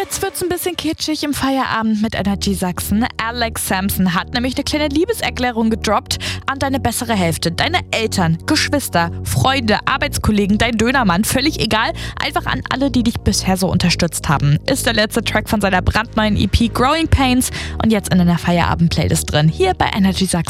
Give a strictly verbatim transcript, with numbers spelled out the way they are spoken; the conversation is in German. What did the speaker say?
Jetzt wird's ein bisschen kitschig im Feierabend mit Energy Sachsen. Alex Sampson hat nämlich eine kleine Liebeserklärung gedroppt an deine bessere Hälfte. Deine Eltern, Geschwister, Freunde, Arbeitskollegen, dein Dönermann, völlig egal. Einfach an alle, die dich bisher so unterstützt haben. Ist der letzte Track von seiner brandneuen E P Growing Pains und jetzt in einer Feierabend-Playlist drin. Hier bei Energy Sachsen.